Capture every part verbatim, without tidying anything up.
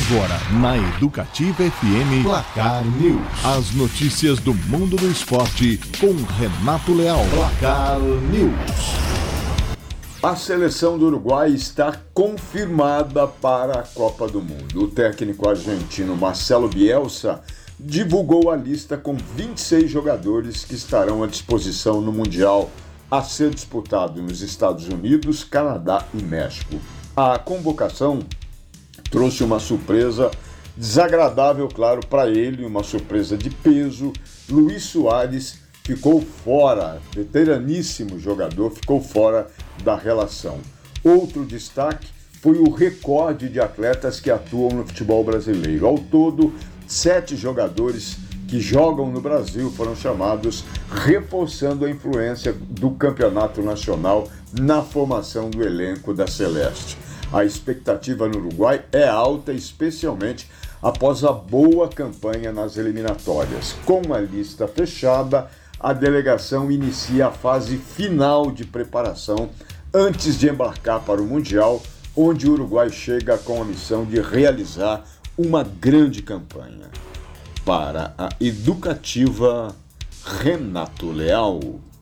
Agora, na Educativa F M, Placar News. As notícias do mundo do esporte com Renato Leal. Placar News. A seleção do Uruguai está confirmada para a Copa do Mundo. O técnico argentino Marcelo Bielsa divulgou a lista com vinte e seis jogadores que estarão à disposição no Mundial a ser disputado nos Estados Unidos, Canadá e México. A convocação trouxe uma surpresa desagradável, claro, para ele, uma surpresa de peso. Luis Soares ficou fora, veteraníssimo jogador, ficou fora da relação. Outro destaque foi o recorde de atletas que atuam no futebol brasileiro. Ao todo, sete jogadores que jogam no Brasil foram chamados, reforçando a influência do campeonato nacional na formação do elenco da Celeste. A expectativa no Uruguai é alta, especialmente após a boa campanha nas eliminatórias. Com a lista fechada, a delegação inicia a fase final de preparação antes de embarcar para o Mundial, onde o Uruguai chega com a missão de realizar uma grande campanha. Para a Educativa, Renato Leal.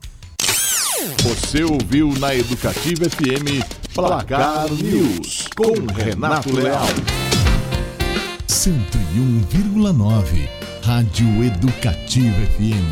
Você ouviu na Educativa F M Placar News com Renato Leal. cento e um vírgula nove Rádio Educativa F M.